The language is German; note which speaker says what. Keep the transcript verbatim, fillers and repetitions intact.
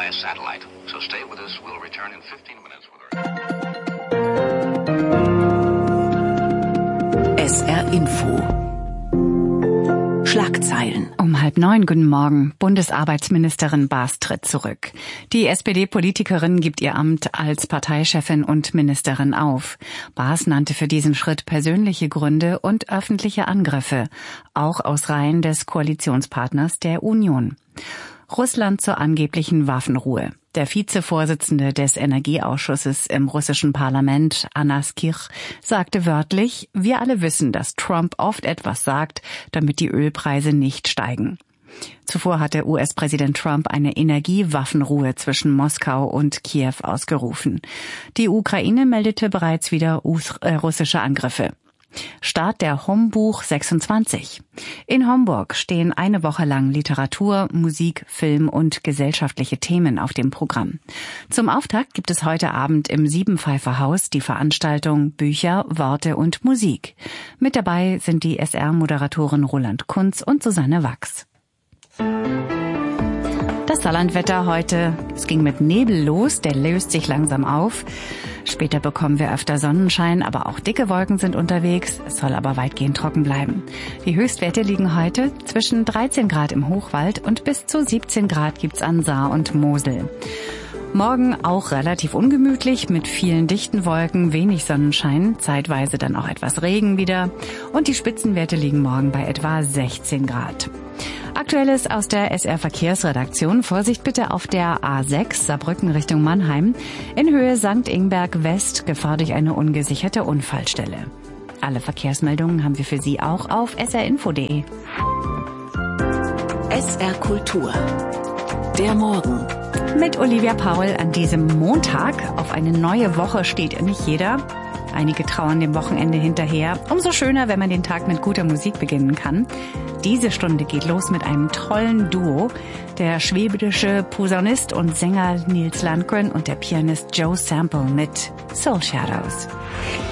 Speaker 1: via satellite. So stay with us. We'll return in fifteen minutes with
Speaker 2: our S R Info. Schlagzeilen.
Speaker 3: Um halb neun, guten Morgen. Bundesarbeitsministerin Baas tritt zurück. Die S P D-Politikerin gibt ihr Amt als Parteichefin und Ministerin auf. Baas nannte für diesen Schritt persönliche Gründe und öffentliche Angriffe, auch aus Reihen des Koalitionspartners der Union. Russland zur angeblichen Waffenruhe. Der Vizevorsitzende des Energieausschusses im russischen Parlament, Anas Kirch, sagte wörtlich, wir alle wissen, dass Trump oft etwas sagt, damit die Ölpreise nicht steigen. Zuvor hatte U S-Präsident Trump eine Energiewaffenruhe zwischen Moskau und Kiew ausgerufen. Die Ukraine meldete bereits wieder russische Angriffe. Start der Hombuch sechsundzwanzig. In Homburg stehen eine Woche lang Literatur, Musik, Film und gesellschaftliche Themen auf dem Programm. Zum Auftakt gibt es heute Abend im Siebenpfeifer-Haus die Veranstaltung Bücher, Worte und Musik. Mit dabei sind die S R-Moderatoren Roland Kunz und Susanne Wachs. Das Saarlandwetter heute, es ging mit Nebel los, der löst sich langsam auf. Später bekommen wir öfter Sonnenschein, aber auch dicke Wolken sind unterwegs. Es soll aber weitgehend trocken bleiben. Die Höchstwerte liegen heute zwischen dreizehn Grad im Hochwald und bis zu siebzehn Grad gibt's an Saar und Mosel. Morgen auch relativ ungemütlich mit vielen dichten Wolken, wenig Sonnenschein, zeitweise dann auch etwas Regen wieder. Und die Spitzenwerte liegen morgen bei etwa sechzehn Grad. Aktuelles aus der S R-Verkehrsredaktion. Vorsicht bitte auf der A sechs Saarbrücken Richtung Mannheim. In Höhe Sankt Ingbert West, Gefahr durch eine ungesicherte Unfallstelle. Alle Verkehrsmeldungen haben wir für Sie auch auf s r info punkt d e.
Speaker 2: S R Kultur. Der Morgen.
Speaker 3: Mit Olivia Paul an diesem Montag. Auf eine neue Woche steht nicht jeder. Einige trauern dem Wochenende hinterher. Umso schöner, wenn man den Tag mit guter Musik beginnen kann. Diese Stunde geht los mit einem tollen Duo. Der schwedische Posaunist und Sänger Nils Landgren und der Pianist Joe Sample mit Soul Shadows.